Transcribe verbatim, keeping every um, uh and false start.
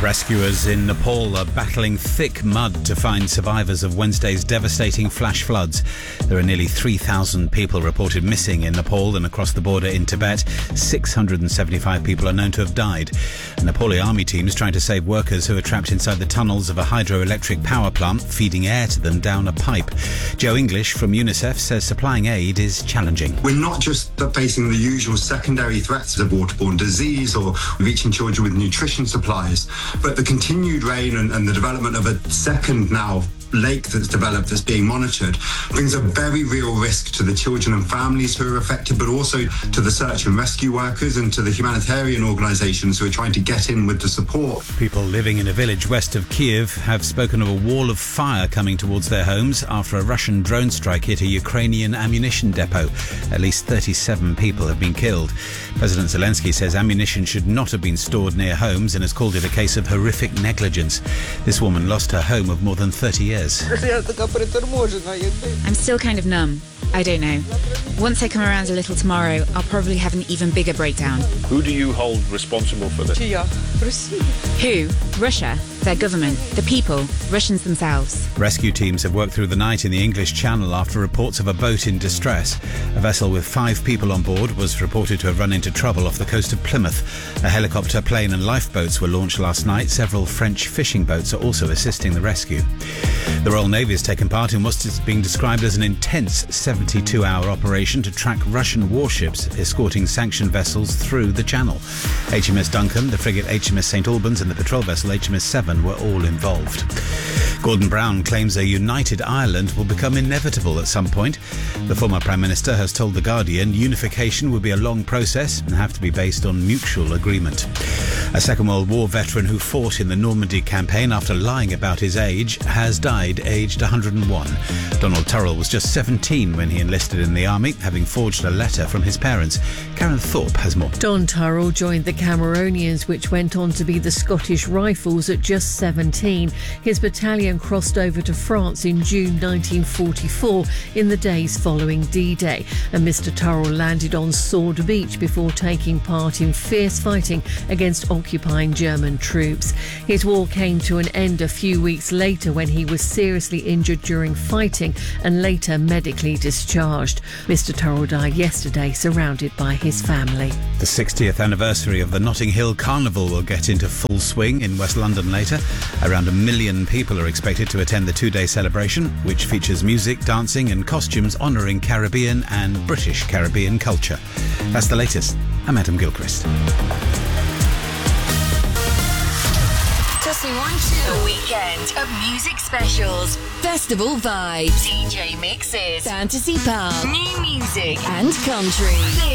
Rescuers in Nepal are battling thick mud to find survivors of Wednesday's devastating flash floods. There are nearly three thousand people reported missing in Nepal and across the border in Tibet. six hundred seventy-five people are known to have died. A Nepali army team is trying to save workers who are trapped inside the tunnels of a hydroelectric power plant, feeding air to them down a pipe. Joe English from UNICEF says supplying aid is challenging. We're not just facing the usual secondary threats of waterborne disease or reaching children with nutrition supplies, but the continued rain and, and the development of a second now lake that's developed that's being monitored brings a very real risk to the children and families who are affected, but also to the search and rescue workers and to the humanitarian organisations who are trying to get in with the support. People living in a village west of Kiev have spoken of a wall of fire coming towards their homes after a Russian drone strike hit a Ukrainian ammunition depot. At least thirty-seven people have been killed. President Zelensky says ammunition should not have been stored near homes and has called it a case of horrific negligence. This woman lost her home of more than thirty years. I'm still kind of numb. I don't know. Once I come around a little tomorrow, I'll probably have an even bigger breakdown. Who do you hold responsible for this? Who? Russia. Their government. The people. Russians themselves. Rescue teams have worked through the night in the English Channel after reports of a boat in distress. A vessel with five people on board was reported to have run into trouble off the coast of Plymouth. A helicopter, plane and lifeboats were launched last night. Several French fishing boats are also assisting the rescue. The Royal Navy has taken part in what's being described as an intense seventy-two hour operation to track Russian warships escorting sanctioned vessels through the Channel. H M S Duncan, the frigate H M S Saint Albans and the patrol vessel H M S Seven were all involved. Gordon Brown claims a united Ireland will become inevitable at some point. The former Prime Minister has told The Guardian unification will be a long process and have to be based on mutual agreement. A Second World War veteran who fought in the Normandy campaign after lying about his age has died aged one hundred and one. Donald Turrell was just seventeen when he enlisted in the army, having forged a letter from his parents. Karen Thorpe has more. Don Turrell joined the Cameronians, which went on to be the Scottish Rifles, at just seventeen. His battalion crossed over to France in June nineteen forty-four in the days following D-Day, and Mister Turrell landed on Sword Beach before taking part in fierce fighting against occupying German troops. His war came to an end a few weeks later when he was seriously injured during fighting and later medically discharged. Mister Turrell died yesterday, surrounded by his family. The sixtieth anniversary of the Notting Hill Carnival will get into full swing in West London later. Around a million people are expected to attend the two-day celebration, which features music, dancing and costumes honouring Caribbean and British Caribbean culture. That's the latest. I'm Adam Gilchrist. Just one to the weekend of music specials, festival vibes, D J mixes, fantasy pop, new music and country.